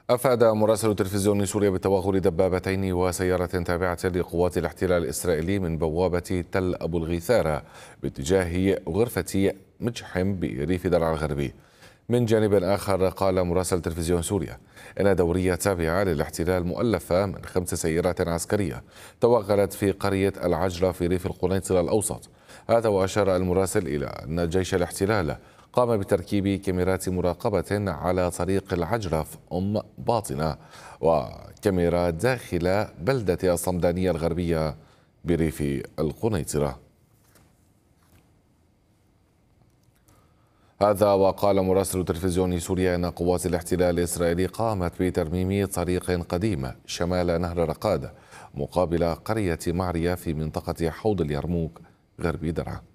أفاد مراسل تلفزيون سوريا بتوغل دبابتين وسيارة تابعة لقوات الاحتلال الإسرائيلي من بوابة تل أبو الغيثارة باتجاه غرفة مجحم بريف درعا الغربي. من جانب آخر قال مراسل تلفزيون سوريا إن دورية تابعة للاحتلال مؤلفة من 5 سيارات عسكرية توغلت في قرية العجرة في ريف القنيطرة الأوسط. هذا وأشار المراسل إلى أن جيش الاحتلال قام بتركيب كاميرات مراقبة على طريق العجرة في باطنة وكاميرا داخل بلدة الصمدانية الغربية بريف القنيطرة. هذا وقال مراسل تلفزيون سوريا أن قوات الاحتلال الإسرائيلي قامت بترميم طريق قديم شمال نهر رقادة مقابل قرية معرية في منطقة حوض اليرموك غربي درعا.